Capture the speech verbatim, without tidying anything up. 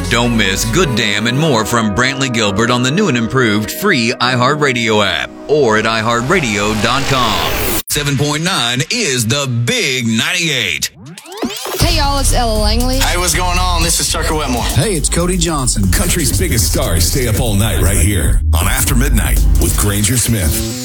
Don't miss Good Damn and more from Brantley Gilbert on the new and improved free iHeartRadio app or at i heart radio dot com. seven point nine is the Big ninety-eight. Hey, y'all, it's Ella Langley. Hey, what's going on? This is Tucker Wetmore. Hey, it's Cody Johnson. Country's biggest stars stay up all night right here on After Midnight with Granger Smith.